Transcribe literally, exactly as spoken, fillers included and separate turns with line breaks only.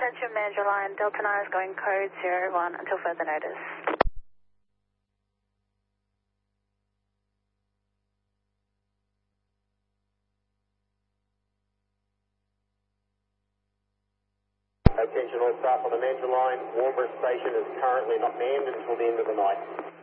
Attention Manager Line, Delta nine is going code zero one until further notice.
Attention all staff on the Manager Line, Warnbro Station is currently not manned until the end of the night.